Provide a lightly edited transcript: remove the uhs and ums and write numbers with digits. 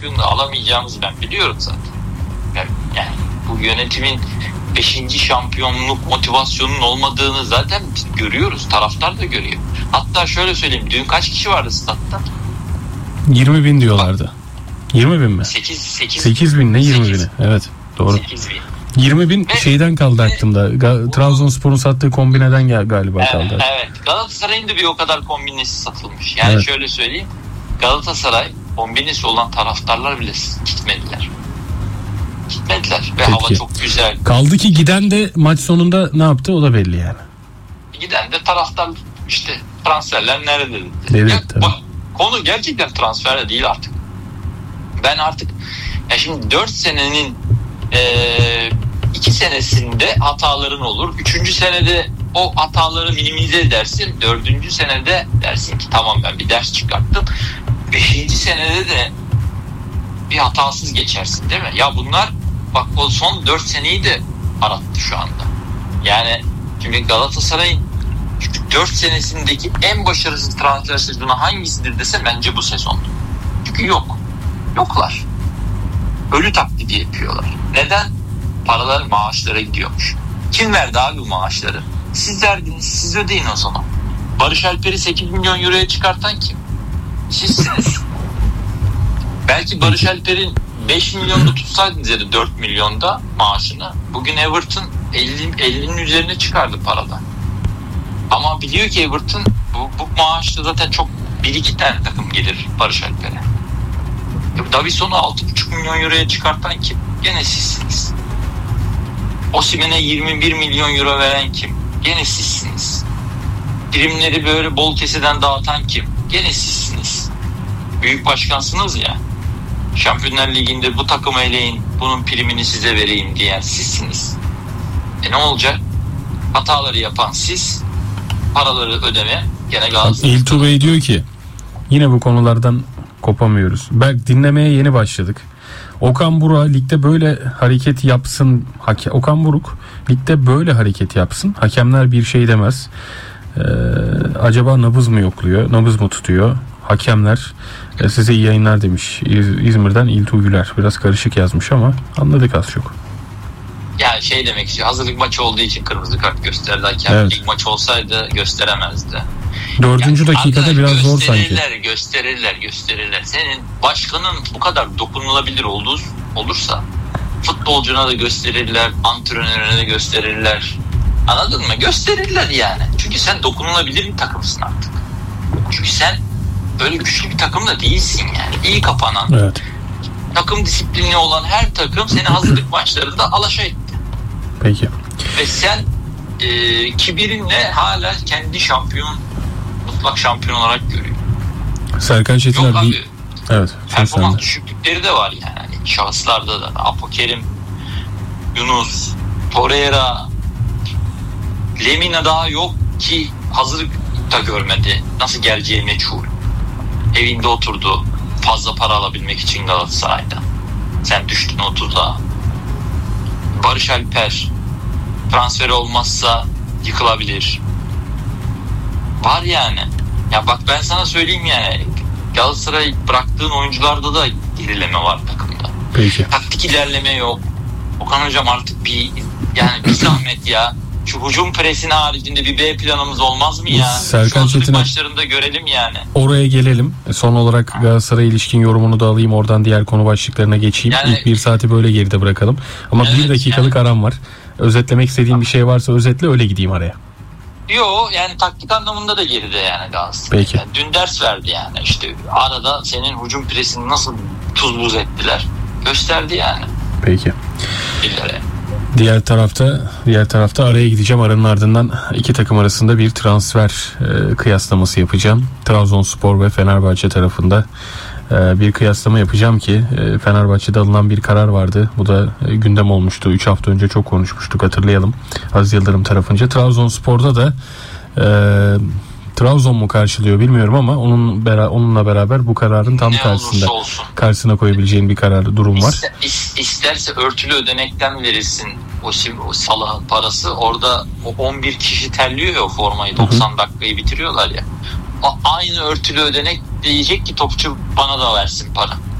şampiyonluğu alamayacağımızı ben biliyorum zaten. Yani bu yönetimin 5. şampiyonluk motivasyonunun olmadığını zaten biz görüyoruz. Taraftar da görüyor. Hatta şöyle söyleyeyim. Dün kaç kişi vardı statta? 20.000 diyorlardı. 20.000 mi? 8.000 ne 20.000'i? Evet, doğru. 8.000. 20.000 şeyden kaldı aklımda. Trabzonspor'un sattığı kombineden galiba kaldı. Evet. Galatasaray'ın da bir o kadar kombinesi satılmış. Yani şöyle söyleyeyim. Galatasaray kombinesi olan taraftarlar bile gitmediler. Ve peki. Hava çok güzel. Kaldı ki giden de maç sonunda ne yaptı o da belli yani. Giden de taraftar işte transferler nerede dedi. Evet, konu gerçekten transfer değil artık. Ben artık şimdi 4 senenin 2 senesinde hataların olur. 3. senede o hataları minimize edersin. 4. senede dersin ki tamam ben bir ders çıkarttım. 5. senede de bir hatasız geçersin değil mi? Ya bunlar bak o son 4 seneyi de arattı şu anda. Yani çünkü Galatasaray'ın 4 senesindeki en başarısız transfer sezonu hangisidir dese bence bu sezon. Çünkü yoklar. Ölü taklidi yapıyorlar. Neden? Paralar maaşlara gidiyormuş. Kim verdi abi bu maaşları? Siz verdiniz, siz ödeyin o zaman. Barış Alper'i 8 milyon euroya çıkartan kim? Sizsiniz. Belki Barış Alper'in 5 milyonda tutsaydınız ya da 4 milyonda maaşını, bugün Everton 50'nin üzerine çıkardı paradan. Ama biliyor ki Everton bu maaşta zaten çok 1-2 tane takım gelir Barış Alper'e. Davison'u 6,5 milyon euroya çıkartan kim? Gene sizsiniz. Osimhen'e 21 milyon euro veren kim? Gene sizsiniz. Primleri böyle bol keseden dağıtan kim? Gene sizsiniz. Büyük başkansınız ya. Şampiyonlar Ligi'nde bu takımı eleyin, bunun primini size vereyim diyen sizsiniz. Ne olacak? Hataları yapan siz, paraları ödeme gene Galatasaray. İltu Bey diyor ki yine bu konulardan kopamıyoruz. Belki dinlemeye yeni başladık. Okan Buruk ligde böyle hareket yapsın. Okan Buruk ligde böyle hareket yapsın. Hakemler bir şey demez. Acaba nabız mı yokluyor? Nabız mı tutuyor? Hakemler size iyi yayınlar demiş. İzmir'den İltu Güler. Biraz karışık yazmış ama anladık az çok. Yani demek istiyor. Hazırlık maçı olduğu için kırmızı kart gösterdi hakem. Evet. Lig maçı olsaydı gösteremezdi. 4. dakikada biraz zor sanki. Gösterirler. Senin başkanın bu kadar dokunulabilir olursa futbolcuna da gösterirler, antrenörüne de gösterirler. Anladın mı? Gösterirler yani. Çünkü sen dokunulabilir bir takımsın artık. Çünkü sen öyle güçlü bir takım da değilsin yani. İyi kapanan, evet, takım disiplinli olan her takım seni hazırlık maçlarında alaşa etti. Peki. Ve sen kibirinle hala kendi mutlak şampiyon olarak görüyor. Serkan Çetiner yok abi. Evet. Performans düşüklükleri de var yani. Şahıslarda da. Apokerim, Yunus, Torreira, Lemina daha yok ki hazırlık da görmedi. Nasıl geleceği meçhul. Evinde oturdu. Fazla para alabilmek için Galatasaray'da. Sen düştün 30'a. Barış Alper transferi olmazsa yıkılabilir. Var yani. Ya bak ben sana söyleyeyim yani. Galatasaray bıraktığın oyuncularda da gerileme var takımda. Peki. Taktik ilerleme yok. Okan hocam artık bir zahmet ya. Şu hücum presini haricinde bir B planımız olmaz mı ya? Serkan Çetiner maçlarında görelim yani. Oraya gelelim. Son olarak Galatasaray'a ilişkin yorumunu da alayım. Oradan diğer konu başlıklarına geçeyim. Yani, İlk bir saati böyle geride bırakalım. Ama evet, 1 dakikalık aram var. Özetlemek istediğim bir şey varsa özetle, öyle gideyim araya. Yok yani taktik anlamında da geride yani Galatasaray. Peki. Yani dün ders verdi yani. İşte arada senin hücum presini nasıl tuz buz ettiler gösterdi yani. Peki. Dillere. Diğer tarafta araya gideceğim. Aranın ardından iki takım arasında bir transfer kıyaslaması yapacağım. Trabzonspor ve Fenerbahçe tarafında bir kıyaslama yapacağım ki Fenerbahçe'de alınan bir karar vardı. Bu da gündem olmuştu. 3 hafta önce çok konuşmuştuk, hatırlayalım. Aziz Yıldırım tarafınca. Trabzonspor'da da Trabzon mu karşılıyor bilmiyorum ama onunla beraber bu kararın tam karşısına koyabileceğin bir durum var. İsterse örtülü ödenekten verilsin o Salah parası. Orada o 11 kişi terliyor ya o formayı, 90 dakikayı bitiriyorlar ya. Aynı örtülü ödenek diyecek ki topçu bana da versin para.